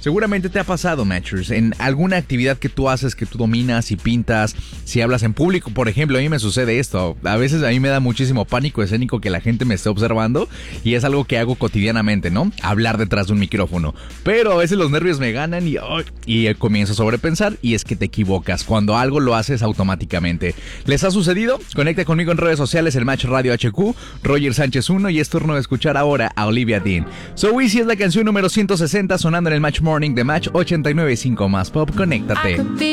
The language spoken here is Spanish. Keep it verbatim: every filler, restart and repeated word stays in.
Seguramente te ha pasado, Matchers, en alguna actividad que tú haces, que tú dominas y pintas, si hablas en público, por ejemplo, a mí me sucede esto. A veces a mí me da muchísimo pánico escénico que la gente me esté observando y es algo que hago cotidianamente, ¿no? Hablar detrás de un micrófono. Pero a veces los nervios me ganan y, oh, y comienzo a sobrepensar y es que te equivocas cuando algo lo haces automáticamente. ¿Les ha sucedido? Conecta conmigo en redes sociales, el Match Radio H Q, Roger Sánchez uno, y es turno de escuchar ahora a Olivia Dean. So Easy es la canción número ciento sesenta sonando en el Match Morning de Match ochenta y nueve punto cinco más Pop. Conéctate.